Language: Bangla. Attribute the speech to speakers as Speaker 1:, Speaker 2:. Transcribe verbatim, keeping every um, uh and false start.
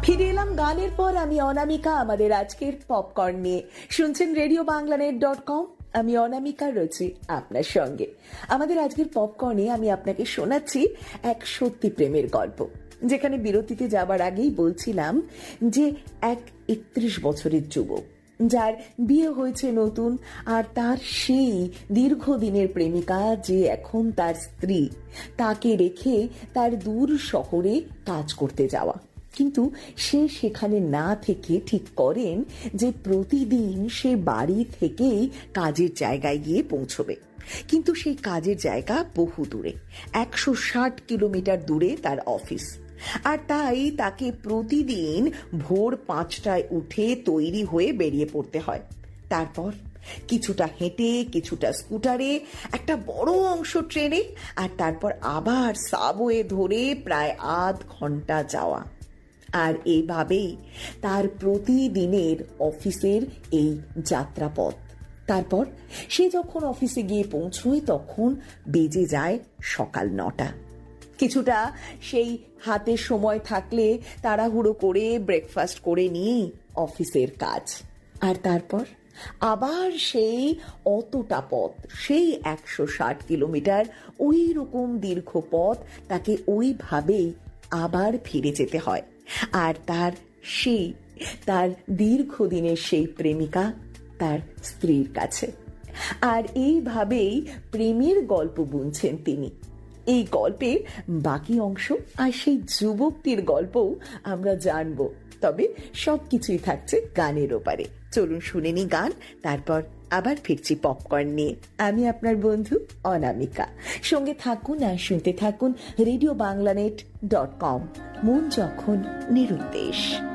Speaker 1: ফিরে এলাম গানের পর। আমি অনামিকা, আমাদের আজকের পপকর্ন নিয়ে। শুনছেন রেডিও বাংলানেট ডট কম। আমি অনামিকা রয়েছি আপনার সঙ্গে। আমাদের আজকের পপকর্নে আমি আপনাকে শোনাচ্ছি এক সত্যি প্রেমের গল্প, যেখানে বিরতিতে যাবার আগেই বলছিলাম যে এক একত্রিশ বছরের যুবক, যার বিয়ে হয়েছে নতুন, আর তার সেই দীর্ঘদিনের প্রেমিকা যে এখন তার স্ত্রী, তাকে রেখে তার দূর শহরে কাজ করতে যাওয়া। কিন্তু সে সেখানে না থেকে ঠিক করেন যে প্রতিদিন সে বাড়ি থেকেই কাজের জায়গায় গিয়ে পৌঁছবে। কিন্তু সেই কাজের জায়গা বহু দূরে, একশো ষাট কিলোমিটার দূরে তার অফিস। আর তাই তাকে প্রতিদিন ভোর পাঁচটায় উঠে তৈরি হয়ে বেরিয়ে পড়তে হয়। তারপর কিছুটা হেঁটে, কিছুটা স্কুটারে, একটা বড় অংশ ট্রেনে, আর তারপর আবার সাবওয়ে ধরে প্রায় আধ ঘন্টা যাওয়া। আর এইভাবেই তার প্রতিদিনের অফিসের এই যাত্রাপথ। তারপর সে যখন অফিসে গিয়ে পৌঁছয় তখন বেজে যায় সকাল নটা। কিছুটা সেই হাতে সময় থাকলে তাড়াহুড়ো করে ব্রেকফাস্ট করে নিয়েই অফিসের কাজ। আর তারপর আবার সেই অতটা পথ, সেই একশো ষাট কিলোমিটার, ওই রকম দীর্ঘ পথ তাকে ওইভাবেই আবার ফিরে যেতে হয়। আর তার সেই তার দীর্ঘদিনের সেই প্রেমিকা তার স্ত্রীর কাছে। আর এইভাবেই প্রেমের গল্প বুনছেন তিনি। এই গল্পের বাকি অংশ আর সেই যুবকটির গল্পও আমরা জানবো, তবে সবকিছুই থাকছে গানের ওপারে। চলুন শুনে নি গান, তারপর আবার ফিরছি পপকর্ন নিয়ে। আমি আপনার বন্ধু অনামিকা। সঙ্গে থাকুন আর শুনতে থাকুন রেডিও বাংলানেট ডট কম। মন যখন নিরুদ্দেশ।